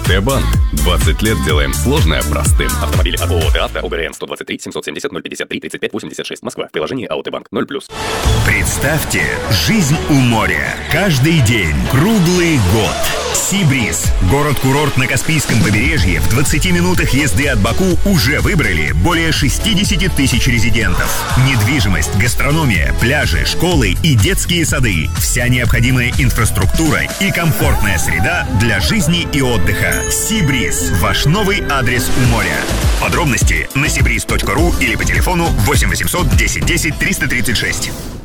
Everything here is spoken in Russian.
АОТ Банк. 20 лет делаем сложное простым. Автомобили от ООО «Авто», ОГРН 123 770 053 35 86, Москва. Приложение АОТ Банк 0+. Представьте, жизнь у моря. Каждый день, круглый год. Сибриз. Город-курорт на Каспийском побережье в 20 минутах езды от Баку уже выбрали более 60 тысяч резидентов. Недвижимость, гастрономия, пляжи, школы и детские сады. Вся необходимая инфраструктура и комфортная среда для жизни и отдыха. Сибриз. Ваш новый адрес у моря. Подробности на sibriz.ru или по телефону 8 800 10 10 336.